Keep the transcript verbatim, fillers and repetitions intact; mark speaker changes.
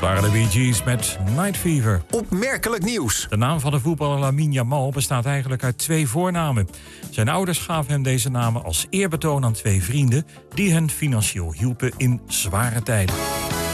Speaker 1: waren de Bee Gees met Night Fever.
Speaker 2: Opmerkelijk nieuws.
Speaker 1: De naam van de voetballer Lamine Yamal bestaat eigenlijk uit twee voornamen. Zijn ouders gaven hem deze namen als eerbetoon aan twee vrienden die hen financieel hielpen in zware tijden.